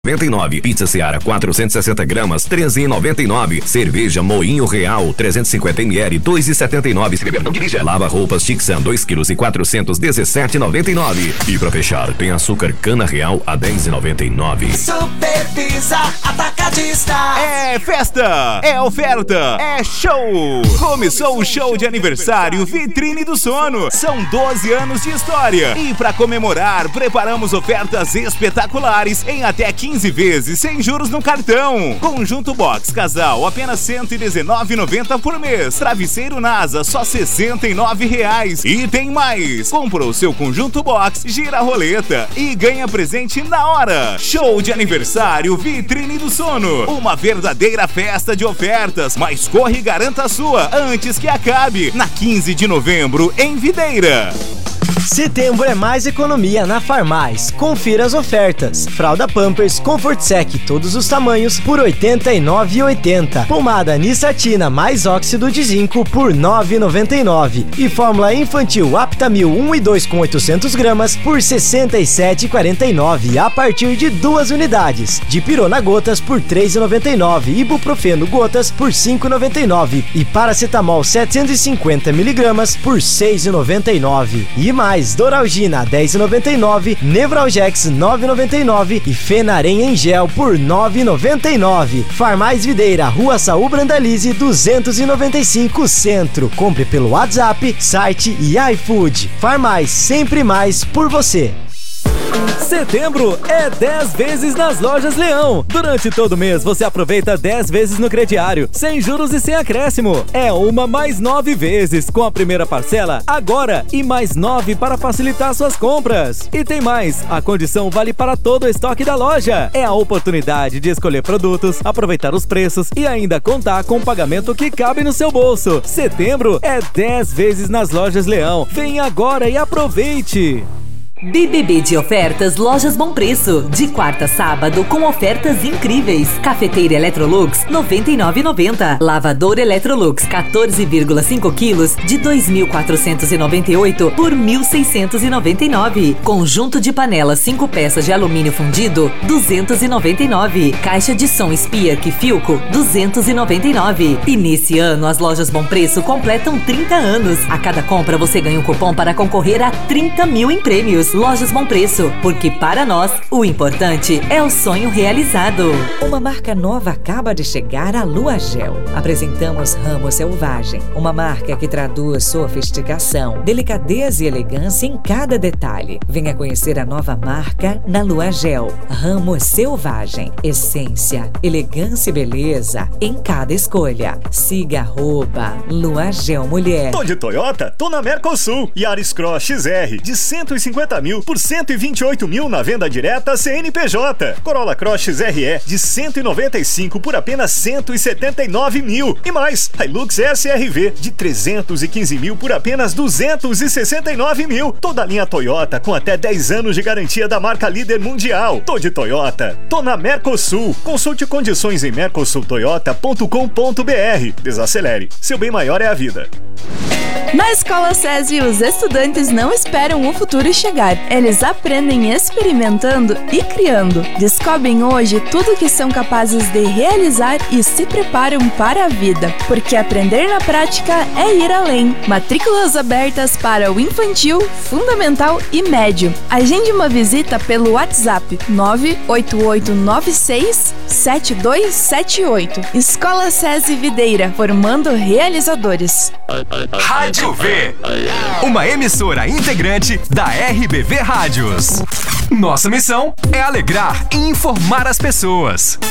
99. Pizza Seara 460 gramas, 13,99. Cerveja Moinho Real 350 ml, 2,79. Se beber não dirija. Lava roupas Tixan 2 kg e 400, 17,99. E pra fechar, tem açúcar cana real a 10,99. Super Pizza Atacadista. É festa, é oferta, é show. Começou o show de aniversário Vitrine do Sono. São 12 anos de história. E pra comemorar, preparamos ofertas espetaculares em até 15 vezes sem juros no cartão. Conjunto Box Casal apenas R$119,90 por mês. Travesseiro NASA só R$69. E tem mais. Comprou o seu Conjunto Box, gira a roleta e ganha presente na hora. Show de aniversário Vitrine do Sono. Uma verdadeira festa de ofertas. Mas corre e garanta a sua antes que acabe. Na 15 de novembro em Videira. Setembro é mais economia na Farmais. Confira as ofertas. Fralda Pampers Comfort Sec, todos os tamanhos, por R$ 89,80. Pomada Nissatina mais óxido de zinco por R$ 9,99. E fórmula infantil Aptamil 1 e 2 com 800 gramas por R$ 67,49 a partir de 2 unidades. Dipirona gotas por R$ 3,99. Ibuprofeno gotas por R$ 5,99. E paracetamol 750 miligramas por R$ 6,99. E mais Doralgina 10,99, Nevralgex 9,99 e Fenarem em gel por R$ 9,99. Farmais Videira, Rua Saul Brandalize 295 Centro. Compre pelo WhatsApp, site e iFood. Farmais, sempre mais por você. Setembro é 10 vezes nas Lojas Leão. Durante todo mês você aproveita 10 vezes no crediário, sem juros e sem acréscimo. É uma mais 9 vezes com a primeira parcela agora e mais 9 para facilitar suas compras. E tem mais, a condição vale para todo o estoque da loja. É a oportunidade de escolher produtos, aproveitar os preços e ainda contar com um pagamento que cabe no seu bolso. Setembro é 10 vezes nas Lojas Leão. Vem agora e aproveite! BBB de ofertas Lojas Bom Preço. De quarta a sábado com ofertas incríveis. Cafeteira Electrolux R$ 99,90. Lavador Electrolux 14,5 quilos de R$ 2.498 por R$ 1.699. Conjunto de panela 5 peças de alumínio fundido R$ 299. Caixa de som Spiark Filco R$ 299. E nesse ano as Lojas Bom Preço completam 30 anos. A cada compra você ganha um cupom para concorrer a 30 mil em prêmios. Lojas Bom Preço, porque para nós o importante é o sonho realizado. Uma marca nova acaba de chegar à Lua Gel. Apresentamos Ramo Selvagem, uma marca que traduz sofisticação, delicadeza e elegância em cada detalhe. Venha conhecer a nova marca na Lua Gel. Ramo Selvagem, essência, elegância e beleza em cada escolha. Siga @Lua Gel Mulher. Tô de Toyota? Tô na Mercosul. Yaris Cross XR de 150 mil por 128 mil na venda direta CNPJ. Corolla Cross XRE de 195 por apenas 179 mil. E mais, Hilux SRV de 315 mil por apenas 269 mil. Toda a linha Toyota com até 10 anos de garantia da marca líder mundial. Tô de Toyota, tô na Mercosul. Consulte condições em mercosultoyota.com.br. Desacelere, seu bem maior é a vida. Na Escola SESI, os estudantes não esperam o futuro chegar. Eles aprendem experimentando e criando. Descobrem hoje tudo que são capazes de realizar e se preparam para a vida. Porque aprender na prática é ir além. Matrículas abertas para o infantil, fundamental e médio. Agende uma visita pelo WhatsApp 988967278. Escola SESI Videira, formando realizadores. Rádio V, uma emissora integrante da RBV Rádios. Nossa missão é alegrar e informar as pessoas.